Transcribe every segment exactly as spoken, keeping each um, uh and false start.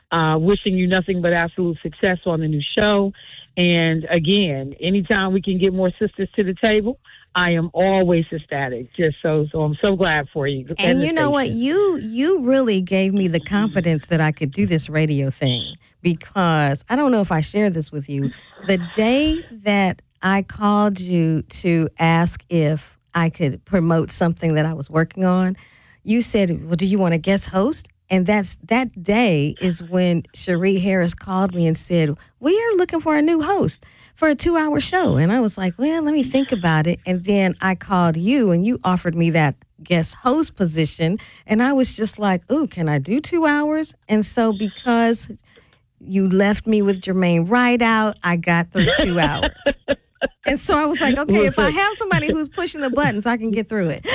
Uh, wishing you nothing but absolute success on the new show. And again, anytime we can get more sisters to the table, I am always ecstatic. Just so, so I'm so glad for you. And, and you know what? You you really gave me the confidence that I could do this radio thing, because I don't know if I shared this with you. The day that I called you to ask if I could promote something that I was working on, you said, well, do you want to guest host? And that's that day is when Cherie Harris called me and said, we are looking for a new host for a two-hour show. And I was like, well, let me think about it. And then I called you, and you offered me that guest host position. And I was just like, ooh, can I do two hours? And so because you left me with Jermaine Rideout, I got through two hours. And so I was like, okay, if I have somebody who's pushing the buttons, I can get through it.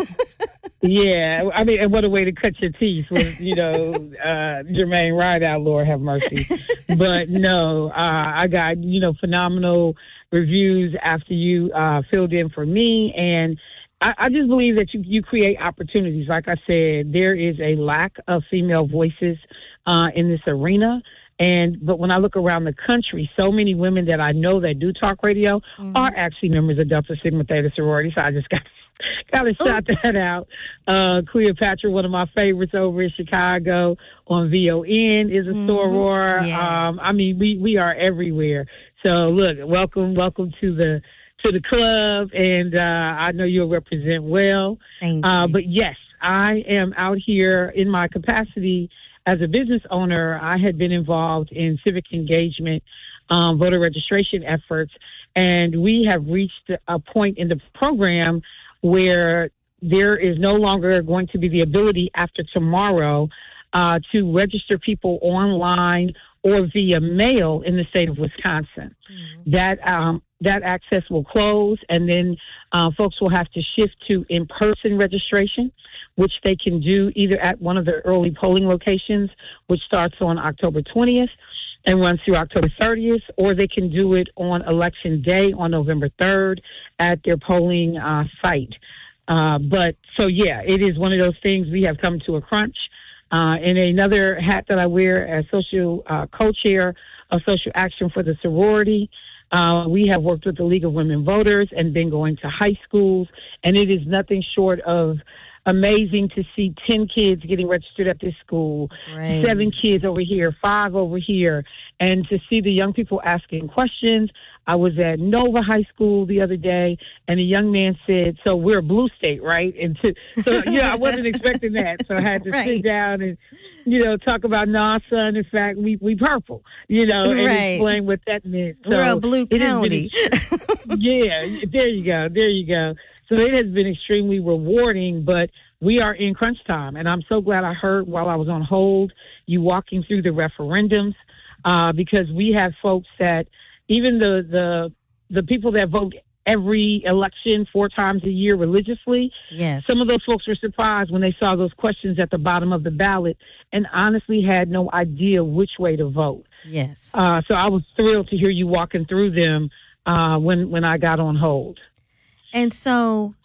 Yeah, I mean, and what a way to cut your teeth with, you know, uh, Jermaine Rideout, Lord have mercy. But no, uh, I got, you know, phenomenal reviews after you uh, filled in for me. And I, I just believe that you, you create opportunities. Like I said, there is a lack of female voices uh, in this arena. And but when I look around the country, so many women that I know that do talk radio mm-hmm. are actually members of Delta Sigma Theta sorority. So I just got got to shout that out. Uh, Cleopatra, one of my favorites over in Chicago on V O N, is a mm-hmm. soror. Yes. Um, I mean, we we are everywhere. So look, welcome, welcome to the to the club, and uh, I know you'll represent well. Thank uh, you. But yes, I am out here in my capacity as a business owner. I had been involved in civic engagement, um, voter registration efforts, and we have reached a point in the program where there is no longer going to be the ability after tomorrow uh, to register people online or via mail in the state of Wisconsin. Mm-hmm. That um, that access will close, and then uh, folks will have to shift to in-person registration, which they can do either at one of the early polling locations, which starts on October twentieth and runs through October thirtieth, or they can do it on Election Day on November third at their polling uh, site. Uh, but so, yeah, it is one of those things. We have come to a crunch. Uh, and another hat that I wear as social uh, co-chair of Social Action for the Sorority, uh, we have worked with the League of Women Voters and been going to high schools, and it is nothing short of amazing to see ten kids getting registered at this school, right. seven kids over here, five over here, and to see the young people asking questions. I was at Nova High School the other day, and a young man said, so we're a blue state, right? And to, so, yeah, I wasn't expecting that. So I had to right. sit down and, you know, talk about NASA. And in fact, we, we purple, you know, and right. explain what that meant. So we're a blue county. Been, yeah, there you go. There you go. So it has been extremely rewarding, but we are in crunch time. And I'm so glad I heard while I was on hold you walking through the referendums, uh, because we have folks that even the, the the people that vote every election four times a year religiously, yes. some of those folks were surprised when they saw those questions at the bottom of the ballot and honestly had no idea which way to vote. Yes. Uh, so I was thrilled to hear you walking through them uh, when, when I got on hold. And so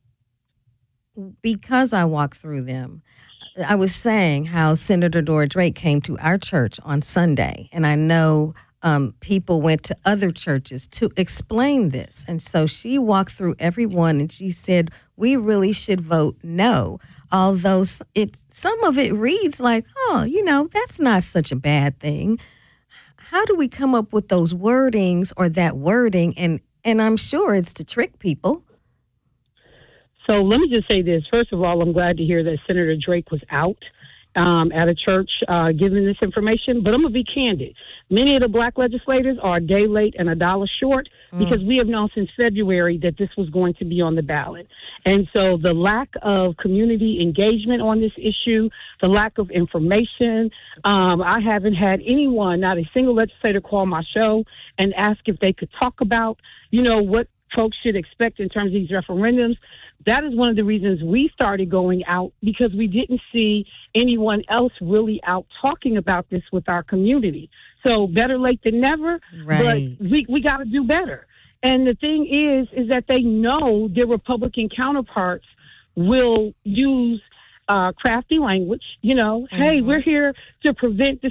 because I walked through them, I was saying how Senator Dora Drake came to our church on Sunday, and I know um, people went to other churches to explain this. And so she walked through everyone, and she said, we really should vote no, although it some of it reads like, oh, you know, that's not such a bad thing. How do we come up with those wordings or that wording? And, and I'm sure it's to trick people. So let me just say this. First of all, I'm glad to hear that Senator Drake was out um, at a church uh, giving this information. But I'm going to be candid. Many of the black legislators are a day late and a dollar short mm. because we have known since February that this was going to be on the ballot. And so the lack of community engagement on this issue, the lack of information, um, I haven't had anyone, not a single legislator, call my show and ask if they could talk about, you know, what folks should expect in terms of these referendums. That is one of the reasons we started going out, because we didn't see anyone else really out talking about this with our community. So better late than never, right. but we, we got to do better. And the thing is, is that they know their Republican counterparts will use uh, crafty language, you know, mm-hmm. hey, we're here to prevent the